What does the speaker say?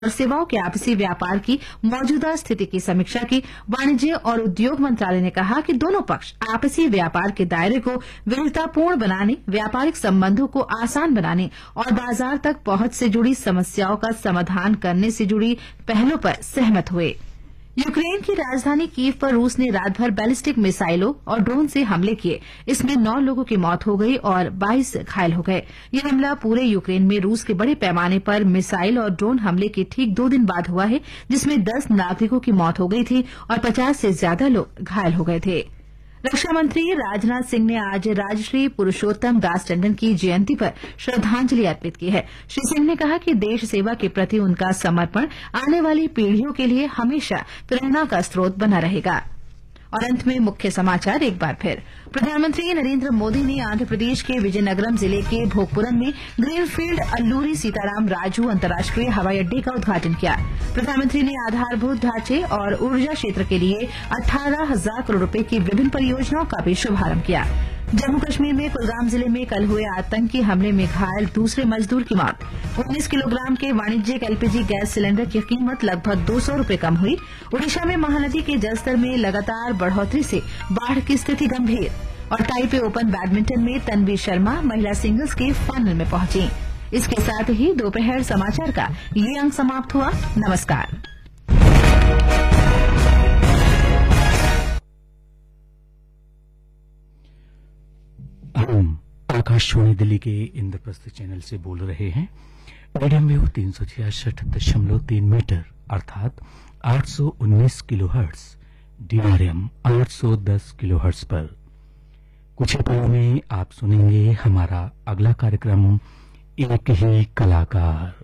और सेवाओं के आपसी व्यापार की मौजूदा स्थिति की समीक्षा की। वाणिज्य और उद्योग मंत्रालय ने कहा कि दोनों पक्ष आपसी व्यापार के दायरे को विविधतापूर्ण बनाने, व्यापारिक संबंधों को आसान बनाने और बाजार तक पहुंच से जुड़ी समस्याओं का समाधान करने से जुड़ी पहलों पर सहमत हुए। यूक्रेन की राजधानी कीव पर रूस ने रात भर बैलिस्टिक मिसाइलों और ड्रोन से हमले किए। इसमें 9 लोगों की मौत हो गई और 22 घायल हो गए। यह हमला पूरे यूक्रेन में रूस के बड़े पैमाने पर मिसाइल और ड्रोन हमले के ठीक 2 दिन बाद हुआ है, जिसमें 10 नागरिकों की मौत हो गई थी और 50 से ज्यादा लोग घायल हो गए थे। रक्षा मंत्री राजनाथ सिंह ने आज राजश्री पुरुषोत्तम दास टंडन की जयंती पर श्रद्धांजलि अर्पित की है। श्री सिंह ने कहा कि देश सेवा के प्रति उनका समर्पण आने वाली पीढ़ियों के लिए हमेशा प्रेरणा का स्रोत बना रहेगा। और अंत में मुख्य समाचार एक बार फिर। प्रधानमंत्री नरेंद्र मोदी ने आंध्र प्रदेश के विजयनगरम जिले के भोगपुरम में ग्रीनफील्ड अल्लूरी सीताराम राजू अंतर्राष्ट्रीय हवाई अड्डे का उद्घाटन किया। प्रधानमंत्री ने आधारभूत ढांचे और ऊर्जा क्षेत्र के लिए 18,000 करोड़ रुपए की विभिन्न परियोजनाओं का भी शुभारंभ किया। जम्मू कश्मीर में कुलगाम जिले में कल हुए आतंकी हमले में घायल दूसरे मजदूर की मौत। 19 किलोग्राम के वाणिज्यिक एलपीजी गैस सिलेंडर की कीमत लगभग 200 रुपए कम हुई। ओडिशा में महानदी के जलस्तर में लगातार बढ़ोतरी से बाढ़ की स्थिति गंभीर। और ताइपे ओपन बैडमिंटन में तन्वी शर्मा महिला सिंगल्स के फाइनल में पहुंची। इसके साथ ही दोपहर समाचार का ये अंक समाप्त हुआ। नमस्कार। हम आकाशवाणी दिल्ली के इंद्रप्रस्थ चैनल से बोल रहे हैं। मीडियम वेव 366.3 मीटर अर्थात 819 किलोहर्ट्ज, डीआरएम 810 किलोहर्ट्ज पर। कुछ ही पलों में आप सुनेंगे हमारा अगला कार्यक्रम, एक ही कलाकार।